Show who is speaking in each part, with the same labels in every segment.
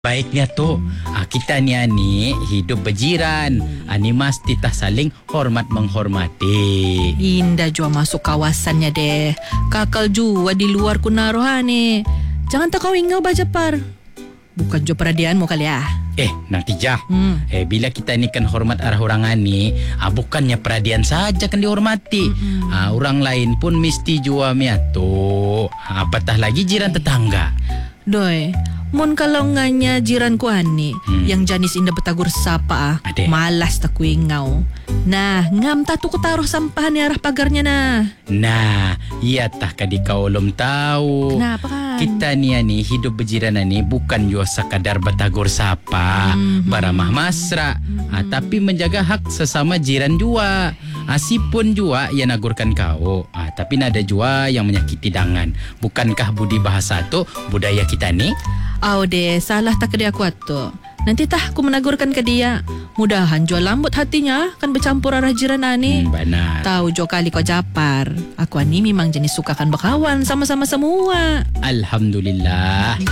Speaker 1: Baiknya tu kita ni hidup berjiran. Ni mesti tak saling hormat menghormati.
Speaker 2: Indah jua masuk kawasannya deh. Kakal jua di luar kunaroha ni. Jangan tak kau ingau Bajapar. Bukan jua peradianmu kali ya.
Speaker 1: Nanti jah. Bila kita ni kan hormat arah orang ni, bukannya peradian saja kan dihormati. Orang lain pun mesti jua miatu. Apatah lagi jiran tetangga.
Speaker 2: Doi, mun kalau nganya jiranku ani yang janis indah betagur sapa
Speaker 1: Ade.
Speaker 2: malas tak ku ingau. Nah, ngam tatu ku taruh sampah ni arah pagarnya nah.
Speaker 1: Nah, iya tah kadi kau belum tahu.
Speaker 2: Kenapa kan?
Speaker 1: Kita ni hidup berjiran ni bukan jua sekadar betagur sapa, baramah masra, tapi menjaga hak sesama jiran jua. Asipun jua ia nagurkan kau, tapi nada jua yang menyakiti dangan. Bukankah budi bahasa tu budaya kita ni?
Speaker 2: Deh, salah tak ke dia aku tu. Nanti tah aku menagurkan ke dia. Mudahan jua lambut hatinya kan bercampur arah jiran ani.
Speaker 1: Benar.
Speaker 2: Tahu jua kali kau Japar. Aku ani memang jenis sukakan berkawan sama-sama semua.
Speaker 1: Alhamdulillah.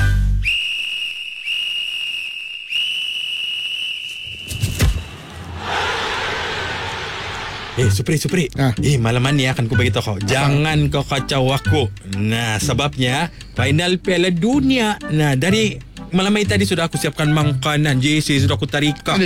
Speaker 3: Supri. Malam ni akan ku beritahu kau. Jangan kau kacau aku. Nah, sebabnya final Piala Dunia. Nah, dari malam ini tadi sudah aku siapkan makanan. JC sudah aku tarikan.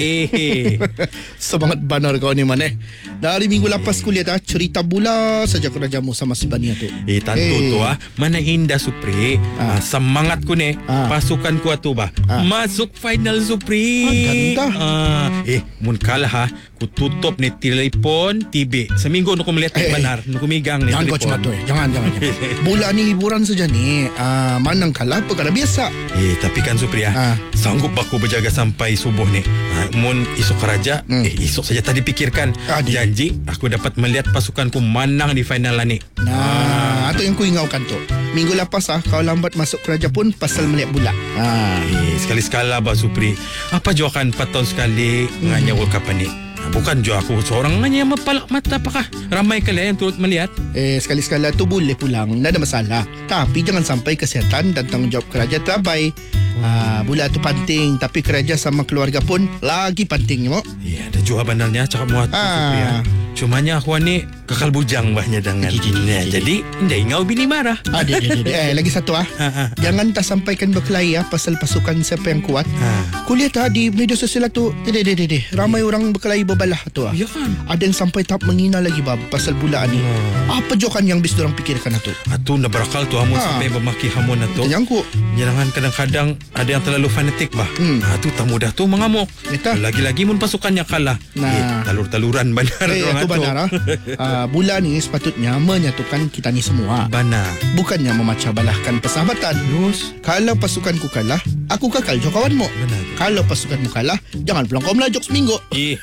Speaker 4: Semangat banar kau ni maneh. Dari minggu lepas kuliah cerita bola saja kau dah jamu sama si Bania tu.
Speaker 3: Tentu tu mana indah Supri. Semangatku ni. Pasukan ku tu masuk final Supri. Mun kalah ku tutup ni telefon TV. Seminggu aku melihat benar. Aku megang ni
Speaker 4: jangan
Speaker 3: telefon.
Speaker 4: Kau cuma tu. Jangan. Bola ni hiburan saja ni. Manang kalah perkara biasa.
Speaker 3: Tapi kan Supri sanggup aku berjaga sampai subuh ni. Mun esok raja esok saja tadi pikirkan. Janji aku dapat melihat pasukanku menang di final ni.
Speaker 4: Itu yang ku ingaukan tu. Minggu lepas kau lambat masuk kerja pun pasal melihat bola.
Speaker 3: Sekali-sekala Supri. Apa jua kan 4 tahun sekali nganya World Cup ni. Bukan jua aku seorang nganya mapalak mata. Apakah ramai kalian yang turut melihat?
Speaker 4: Sekali-sekala tu boleh pulang, tak ada masalah. Tapi jangan sampai kesihatan dan tanggungjawab kerja terabaikan. Bola tu penting, tapi kerja sama keluarga pun lagi penting mo.
Speaker 3: Ada jua benarnya cakap muat Supri. Cumanya aku ni kekal bujang bahnya dengan. Jadi indah ingau bini marah.
Speaker 4: Lagi satu jangan tak sampaikan berkelahi pasal pasukan siapa yang kuat. Kuliah tadi media sosial tu ramai orang berkelahi berbalah tu.
Speaker 3: Ya kan?
Speaker 4: Ada yang sampai tak menghina lagi pasal bola ni. Apa jokan yang bis orang pikirkan tu?
Speaker 3: Atu nak berakal tu hamun sampai memaki hamun tu.
Speaker 4: Yang ku
Speaker 3: jangan kadang-kadang ada yang terlalu fanatik tu tak mudah tu mengamuk. Lagi-lagi mun pasukannya kalah. Talur-taluran benar
Speaker 4: itu benar. Bola ni sepatutnya menyatukan kita ni semua.
Speaker 3: Benar.
Speaker 4: Bukannya memecah belahkan persahabatan. Kalau pasukanku kalah, aku kekal jo kawanmu.
Speaker 3: Benar.
Speaker 4: Kalau pasukanmu kalah, jangan pulang kau merajuk seminggu.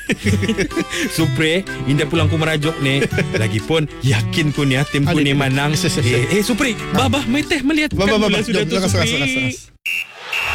Speaker 3: Supri, indah pulang ku merajuk ni. Lagipun yakin ku ni timku ni menang. Supri, babah mai teh melihat
Speaker 4: Babah,
Speaker 3: sudah tu
Speaker 4: lekas.
Speaker 3: Supri.